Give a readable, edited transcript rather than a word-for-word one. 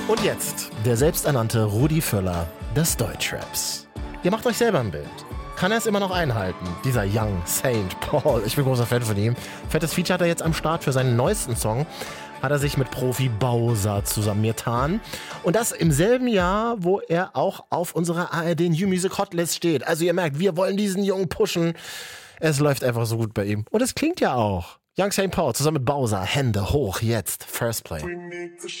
Und jetzt der selbsternannte Rudi Völler des Deutschraps. Ihr macht euch selber ein Bild. Kann er es immer noch einhalten, dieser Young Saint Paul? Ich bin großer Fan von ihm. Fettes Feature hat er jetzt am Start für seinen neuesten Song. Hat er sich mit Profi Bowser zusammengetan. Und das im selben Jahr, wo er auch auf unserer ARD New Music Hotlist steht. Also ihr merkt, wir wollen diesen Jungen pushen. Es läuft einfach so gut bei ihm. Und es klingt ja auch. Young Saint Paul zusammen mit Bowser. Hände hoch jetzt. First Play.